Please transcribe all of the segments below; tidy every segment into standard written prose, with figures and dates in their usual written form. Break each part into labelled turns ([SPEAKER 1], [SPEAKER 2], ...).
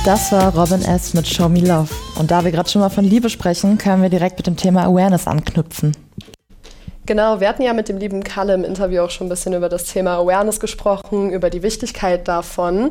[SPEAKER 1] Das war Robin S. mit Show Me Love. Und da wir gerade schon mal von Liebe sprechen, können wir direkt mit dem Thema Awareness anknüpfen.
[SPEAKER 2] Genau, wir hatten ja mit dem lieben Kalle im Interview auch schon ein bisschen über das Thema Awareness gesprochen, über die Wichtigkeit davon.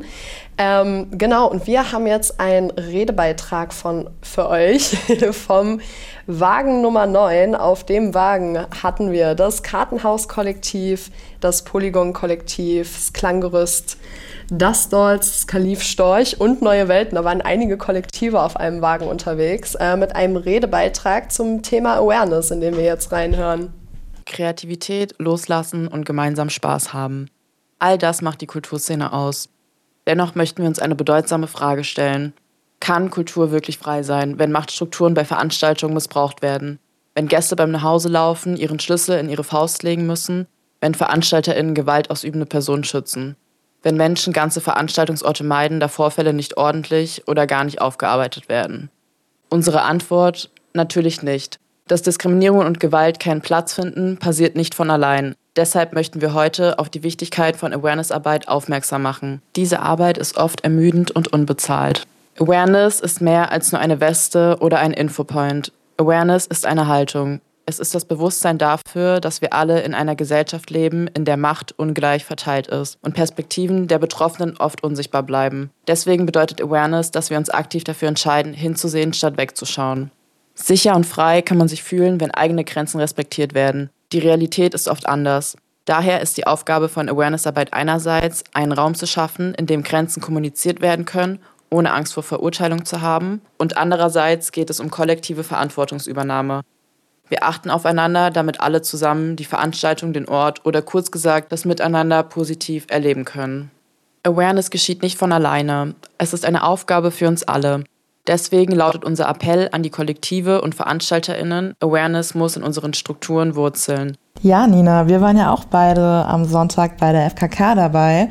[SPEAKER 2] Genau, und wir haben jetzt einen Redebeitrag für euch vom Wagen Nummer 9. Auf dem Wagen hatten wir das Kartenhaus-Kollektiv, das Polygon-Kollektiv, das Klanggerüst, das Dolls, das Kalif Storch und Neue Welten. Da waren einige Kollektive auf einem Wagen unterwegs mit einem Redebeitrag zum Thema Awareness, in den wir jetzt reinhören.
[SPEAKER 3] Kreativität, Loslassen und gemeinsam Spaß haben. All das macht die Kulturszene aus. Dennoch möchten wir uns eine bedeutsame Frage stellen. Kann Kultur wirklich frei sein, wenn Machtstrukturen bei Veranstaltungen missbraucht werden? Wenn Gäste beim Nachhauselaufen ihren Schlüssel in ihre Faust legen müssen? Wenn VeranstalterInnen gewaltausübende Personen schützen? Wenn Menschen ganze Veranstaltungsorte meiden, da Vorfälle nicht ordentlich oder gar nicht aufgearbeitet werden? Unsere Antwort: natürlich nicht. Dass Diskriminierung und Gewalt keinen Platz finden, passiert nicht von allein. Deshalb möchten wir heute auf die Wichtigkeit von Awareness-Arbeit aufmerksam machen. Diese Arbeit ist oft ermüdend und unbezahlt. Awareness ist mehr als nur eine Weste oder ein Infopoint. Awareness ist eine Haltung. Es ist das Bewusstsein dafür, dass wir alle in einer Gesellschaft leben, in der Macht ungleich verteilt ist und Perspektiven der Betroffenen oft unsichtbar bleiben. Deswegen bedeutet Awareness, dass wir uns aktiv dafür entscheiden, hinzusehen statt wegzuschauen. Sicher und frei kann man sich fühlen, wenn eigene Grenzen respektiert werden. Die Realität ist oft anders. Daher ist die Aufgabe von Awareness-Arbeit einerseits, einen Raum zu schaffen, in dem Grenzen kommuniziert werden können, ohne Angst vor Verurteilung zu haben. Und andererseits geht es um kollektive Verantwortungsübernahme. Wir achten aufeinander, damit alle zusammen die Veranstaltung, den Ort oder kurz gesagt das Miteinander positiv erleben können. Awareness geschieht nicht von alleine. Es ist eine Aufgabe für uns alle. Deswegen lautet unser Appell an die Kollektive und VeranstalterInnen: Awareness muss in unseren Strukturen wurzeln.
[SPEAKER 1] Ja, Nina, wir waren ja auch beide am Sonntag bei der FKK dabei.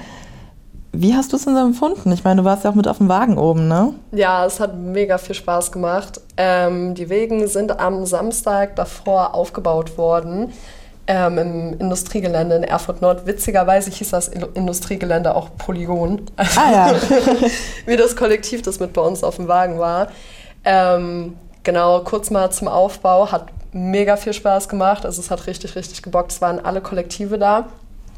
[SPEAKER 1] Wie hast du es denn so empfunden? Ich meine, du warst ja auch mit auf dem Wagen oben, ne?
[SPEAKER 2] Ja, es hat mega viel Spaß gemacht. Die Wegen sind am Samstag davor aufgebaut worden. Im Industriegelände in Erfurt Nord. Witzigerweise hieß das Industriegelände auch Polygon.
[SPEAKER 1] Ja.
[SPEAKER 2] Wie das Kollektiv, das mit bei uns auf dem Wagen war. Genau, kurz mal zum Aufbau. Hat mega viel Spaß gemacht. Also es hat richtig, richtig gebockt. Es waren alle Kollektive da.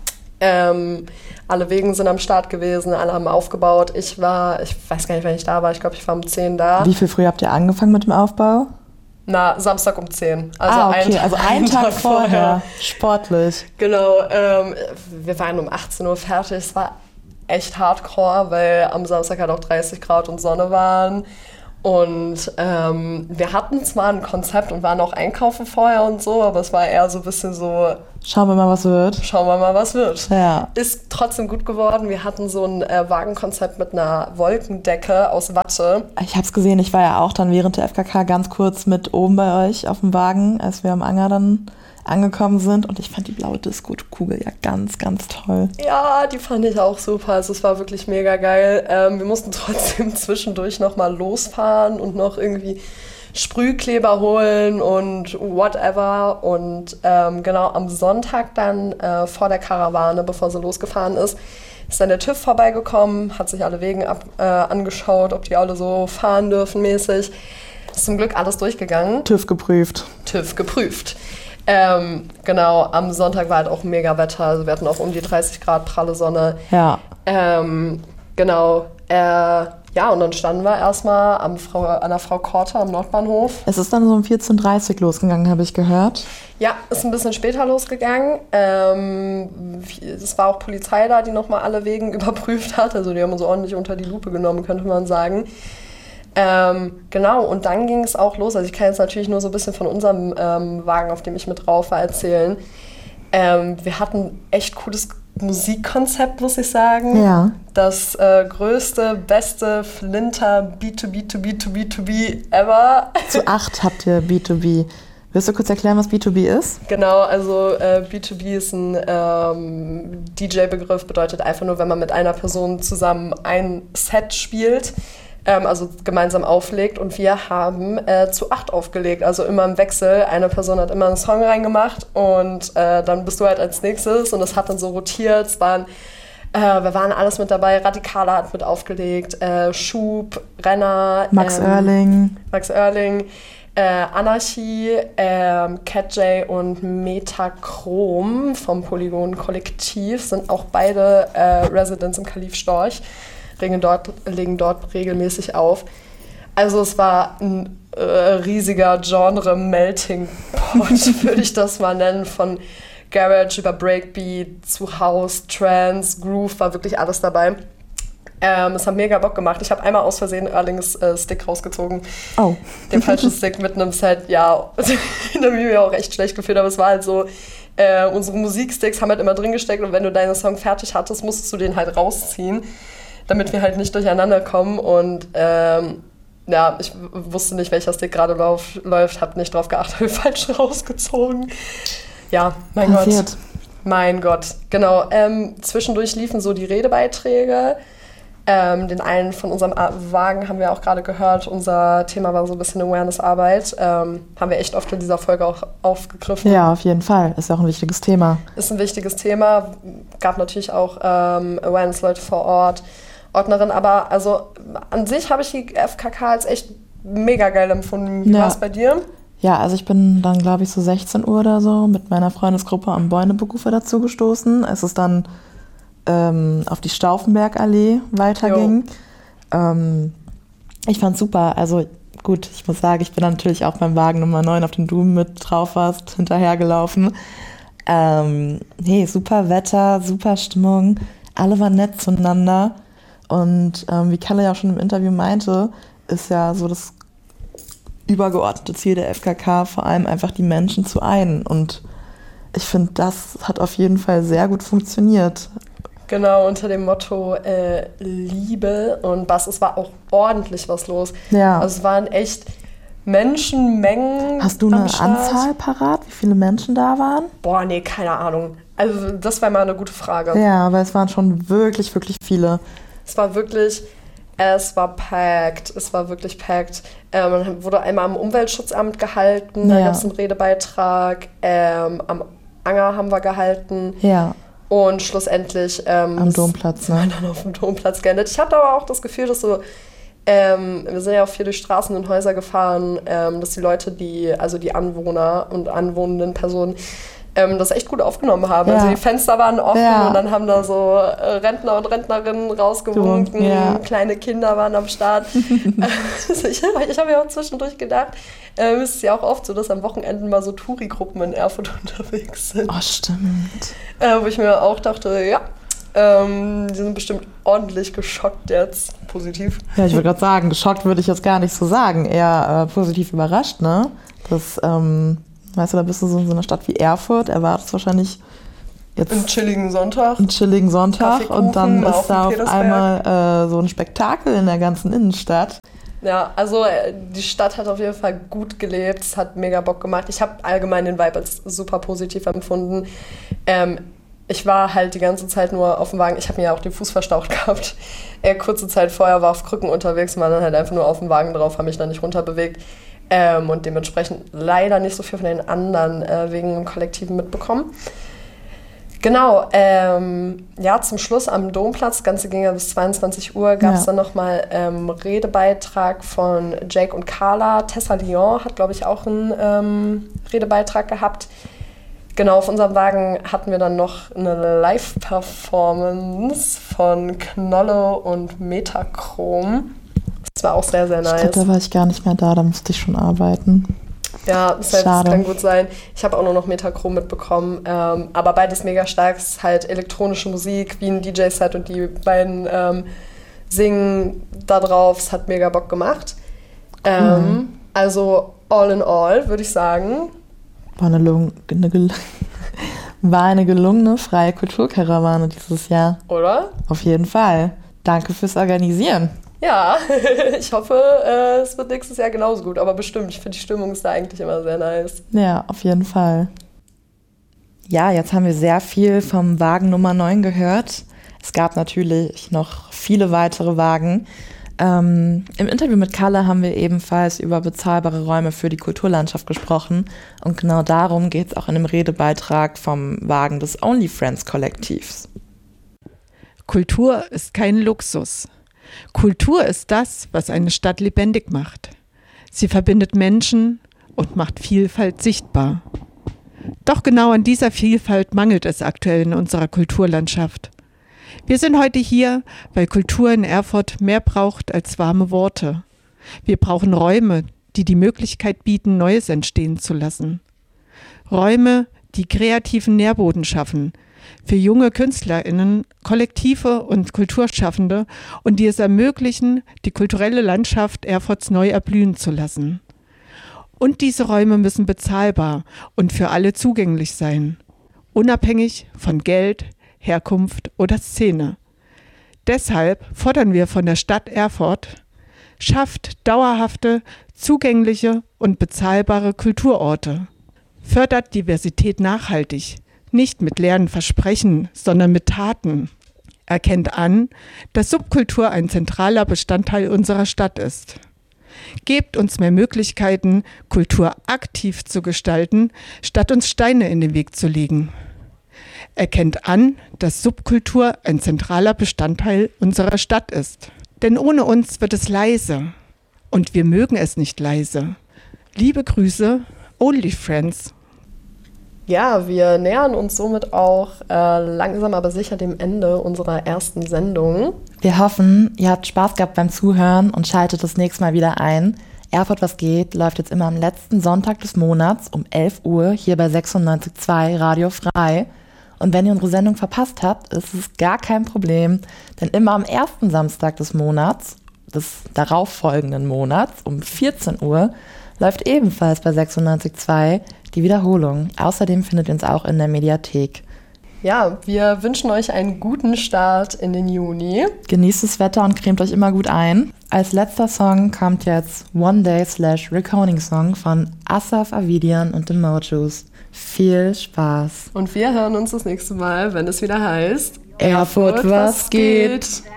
[SPEAKER 2] Alle Wegen sind am Start gewesen, alle haben aufgebaut. Ich weiß gar nicht, wann ich da war. Ich glaube, ich war um 10 da.
[SPEAKER 1] Wie viel früh habt ihr angefangen mit dem Aufbau?
[SPEAKER 2] Na, Samstag um 10. Also
[SPEAKER 1] okay, einen Tag vorher. Sportlich.
[SPEAKER 2] Genau, wir waren um 18 Uhr fertig. Es war echt hardcore, weil am Samstag halt auch 30 Grad und Sonne waren. Und wir hatten zwar ein Konzept und waren auch einkaufen vorher und so, aber es war eher so ein bisschen so...
[SPEAKER 1] Schauen wir mal, was wird.
[SPEAKER 2] Ja. Ist trotzdem gut geworden. Wir hatten so ein Wagenkonzept mit einer Wolkendecke aus Watte.
[SPEAKER 1] Ich habe es gesehen, ich war ja auch dann während der FKK ganz kurz mit oben bei euch auf dem Wagen, als wir am Anger dann angekommen sind. Und ich fand die blaue Disco-Kugel ja ganz, ganz toll.
[SPEAKER 2] Ja, die fand ich auch super. Also es war wirklich mega geil. Wir mussten trotzdem zwischendurch nochmal losfahren und noch irgendwie Sprühkleber holen und whatever. Und genau am Sonntag dann vor der Karawane, bevor sie losgefahren ist dann der TÜV vorbeigekommen, hat sich alle Wegen angeschaut, ob die alle so fahren dürfen mäßig. Ist zum Glück alles durchgegangen.
[SPEAKER 1] TÜV geprüft.
[SPEAKER 2] Genau, am Sonntag war halt auch mega Wetter, also wir hatten auch um die 30 Grad pralle Sonne.
[SPEAKER 1] Ja.
[SPEAKER 2] Genau, ja, und dann standen wir erstmal an der Frau Korte am Nordbahnhof.
[SPEAKER 1] Es ist dann so um 14:30 Uhr losgegangen, habe ich gehört.
[SPEAKER 2] Ja, ist ein bisschen später losgegangen. Es war auch Polizei da, die nochmal alle Wegen überprüft hat. Also die haben uns ordentlich unter die Lupe genommen, könnte man sagen. Genau, und dann ging es auch los. Also ich kann jetzt natürlich nur so ein bisschen von unserem Wagen, auf dem ich mit drauf war, erzählen. Wir hatten echt cooles Musikkonzept, muss ich sagen.
[SPEAKER 1] Ja.
[SPEAKER 2] Das größte, beste Flinter B2B ever.
[SPEAKER 1] Zu 8 habt ihr B2B. Willst du kurz erklären, was B2B ist?
[SPEAKER 2] Genau, also B2B ist ein DJ-Begriff, bedeutet einfach nur, wenn man mit einer Person zusammen ein Set spielt, also gemeinsam auflegt, und wir haben zu 8 aufgelegt, also immer im Wechsel. Eine Person hat immer einen Song reingemacht und dann bist du halt als nächstes, und das hat dann so rotiert. Es waren Wir waren alles mit dabei. Radikala hat mit aufgelegt. Schub, Renner.
[SPEAKER 1] Max Oerling,
[SPEAKER 2] Anarchie, Cat J und Metachrom vom Polygon-Kollektiv sind auch beide Residents im Kalif Storch, legen dort regelmäßig auf. Also es war ein riesiger Genre-Melting-Pot, würde ich das mal nennen, von Garage über Breakbeat zu House, Trance, Groove, war wirklich alles dabei. Es hat mega Bock gemacht. Ich habe einmal aus Versehen Erlings Stick rausgezogen.
[SPEAKER 1] Oh.
[SPEAKER 2] Den falschen Stick mitten im Set. Ja, da habe ich mir auch echt schlecht gefühlt. Aber es war halt so, unsere Musiksticks haben halt immer drin gesteckt und wenn du deinen Song fertig hattest, musstest du den halt rausziehen, damit wir halt nicht durcheinander kommen. Und ja, ich wusste nicht, welcher Stick gerade läuft, habe nicht drauf geachtet, habe falsch rausgezogen. Ja, mein Gott. Genau, zwischendurch liefen so die Redebeiträge. Den einen von unserem Wagen haben wir auch gerade gehört. Unser Thema war so ein bisschen Awareness-Arbeit. Haben wir echt oft in dieser Folge auch aufgegriffen.
[SPEAKER 1] Ja, auf jeden Fall. Ist ja auch ein wichtiges Thema.
[SPEAKER 2] Ist ein wichtiges Thema. Gab natürlich auch Awareness-Leute vor Ort, Ordnerin. Aber also an sich habe ich die FKK als echt mega geil empfunden. Wie war es bei dir?
[SPEAKER 1] Ja, also ich bin dann, glaube ich, so 16 Uhr oder so mit meiner Freundesgruppe am Bäuneberufe dazu gestoßen. Es ist dann auf die Stauffenbergallee weiterging. Ich fand's super. Also gut, ich muss sagen, ich bin natürlich auch beim Wagen Nummer 9, auf dem du mit drauf warst, hinterhergelaufen. Hey, super Wetter, super Stimmung. Alle waren nett zueinander. Und wie Kalle ja auch schon im Interview meinte, ist ja so das übergeordnete Ziel der FKK, vor allem einfach die Menschen zu einen. Und ich finde, das hat auf jeden Fall sehr gut funktioniert.
[SPEAKER 2] Genau, unter dem Motto Liebe und Bass. Es war auch ordentlich was los.
[SPEAKER 1] Ja.
[SPEAKER 2] Also es waren echt Menschenmengen.
[SPEAKER 1] Hast du eine Anzahl parat, wie viele Menschen da waren?
[SPEAKER 2] Boah, nee, keine Ahnung. Also das wäre mal eine gute Frage.
[SPEAKER 1] Ja, aber es waren schon wirklich, wirklich viele.
[SPEAKER 2] Es war packed. Es war wirklich packed. Man wurde einmal am Umweltschutzamt gehalten, da gab es einen Redebeitrag. Am Anger haben wir gehalten.
[SPEAKER 1] Ja.
[SPEAKER 2] Und schlussendlich
[SPEAKER 1] am Domplatz, ne?
[SPEAKER 2] Dann auf dem Domplatz geendet. Ich hatte aber auch das Gefühl, dass so, wir sind ja auch viel durch Straßen und Häuser gefahren, dass die Leute, die Anwohner und anwohnenden Personen, das echt gut aufgenommen haben. Ja. Also die Fenster waren offen und dann haben da so Rentner und Rentnerinnen rausgewunken, kleine Kinder waren am Start. Also ich habe ja auch zwischendurch gedacht, es ist ja auch oft so, dass am Wochenenden mal so Touri-Gruppen in Erfurt unterwegs sind.
[SPEAKER 1] Oh, stimmt.
[SPEAKER 2] Wo ich mir auch dachte, die sind bestimmt ordentlich geschockt jetzt. Positiv.
[SPEAKER 1] Ja, ich würde gerade sagen, geschockt würde ich jetzt gar nicht so sagen. Eher positiv überrascht, ne? Das, weißt du, da bist du so in so einer Stadt wie Erfurt, erwartest wahrscheinlich jetzt
[SPEAKER 2] einen chilligen Sonntag
[SPEAKER 1] und dann ist da auf einmal so ein Spektakel in der ganzen Innenstadt.
[SPEAKER 2] Ja, also die Stadt hat auf jeden Fall gut gelebt, es hat mega Bock gemacht. Ich habe allgemein den Vibe als super positiv empfunden. Ich war halt die ganze Zeit nur auf dem Wagen, ich habe mir ja auch den Fuß verstaucht gehabt. Kurze Zeit vorher war auf Krücken unterwegs und war dann halt einfach nur auf dem Wagen drauf, habe mich dann nicht runterbewegt. Und dementsprechend leider nicht so viel von den anderen wegen dem Kollektiven mitbekommen. Genau, zum Schluss am Domplatz, das Ganze ging ja bis 22 Uhr, gab es dann nochmal Redebeitrag von Jake und Carla. Tessa Lyon hat, glaube ich, auch einen Redebeitrag gehabt. Genau, auf unserem Wagen hatten wir dann noch eine Live-Performance von Knolle und Metachrom. Das war auch sehr, sehr nice.
[SPEAKER 1] Ich glaube, da war ich gar nicht mehr da musste ich schon arbeiten.
[SPEAKER 2] Ja, das kann gut sein. Ich habe auch nur noch Metachrom mitbekommen. Aber beides mega stark. Es ist halt elektronische Musik, wie ein DJ-Set und die beiden singen da drauf. Es hat mega Bock gemacht. Also all in all, würde ich sagen.
[SPEAKER 1] War eine gelungene freie Kulturkarawane dieses Jahr.
[SPEAKER 2] Oder?
[SPEAKER 1] Auf jeden Fall. Danke fürs Organisieren.
[SPEAKER 2] Ja, ich hoffe, es wird nächstes Jahr genauso gut. Aber bestimmt, ich finde, die Stimmung ist da eigentlich immer sehr nice.
[SPEAKER 1] Ja, auf jeden Fall. Ja, jetzt haben wir sehr viel vom Wagen Nummer 9 gehört. Es gab natürlich noch viele weitere Wagen. Im Interview mit Kalle haben wir ebenfalls über bezahlbare Räume für die Kulturlandschaft gesprochen. Und genau darum geht es auch in dem Redebeitrag vom Wagen des Only Friends Kollektivs.
[SPEAKER 4] Kultur ist kein Luxus. Kultur ist das, was eine Stadt lebendig macht. Sie verbindet Menschen und macht Vielfalt sichtbar. Doch genau an dieser Vielfalt mangelt es aktuell in unserer Kulturlandschaft. Wir sind heute hier, weil Kultur in Erfurt mehr braucht als warme Worte. Wir brauchen Räume, die die Möglichkeit bieten, Neues entstehen zu lassen. Räume, die kreativen Nährboden schaffen, für junge KünstlerInnen, Kollektive und Kulturschaffende und die es ermöglichen, die kulturelle Landschaft Erfurts neu erblühen zu lassen. Und diese Räume müssen bezahlbar und für alle zugänglich sein, unabhängig von Geld, Herkunft oder Szene. Deshalb fordern wir von der Stadt Erfurt: schafft dauerhafte, zugängliche und bezahlbare Kulturorte. Fördert Diversität nachhaltig, nicht mit leeren Versprechen, sondern mit Taten. Erkennt an, dass Subkultur ein zentraler Bestandteil unserer Stadt ist. Gebt uns mehr Möglichkeiten, Kultur aktiv zu gestalten, statt uns Steine in den Weg zu legen. Erkennt an, dass Subkultur ein zentraler Bestandteil unserer Stadt ist. Denn ohne uns wird es leise. Und wir mögen es nicht leise. Liebe Grüße, Only Friends.
[SPEAKER 2] Ja, wir nähern uns somit auch langsam aber sicher dem Ende unserer ersten Sendung.
[SPEAKER 1] Wir hoffen, ihr habt Spaß gehabt beim Zuhören und schaltet das nächste Mal wieder ein. Erfurt was geht läuft jetzt immer am letzten Sonntag des Monats um 11 Uhr hier bei 96.2 Radio Frei. Und wenn ihr unsere Sendung verpasst habt, ist es gar kein Problem, denn immer am ersten Samstag des Monats, des darauffolgenden Monats um 14 Uhr, läuft ebenfalls bei 96.2 die Wiederholung. Außerdem findet ihr uns auch in der Mediathek.
[SPEAKER 2] Ja, wir wünschen euch einen guten Start in den Juni.
[SPEAKER 1] Genießt das Wetter und cremt euch immer gut ein. Als letzter Song kommt jetzt One Day/Recording Song von Asaf Avidian und The Mojos. Viel Spaß.
[SPEAKER 2] Und wir hören uns das nächste Mal, wenn es wieder heißt
[SPEAKER 1] Erfurt, was geht?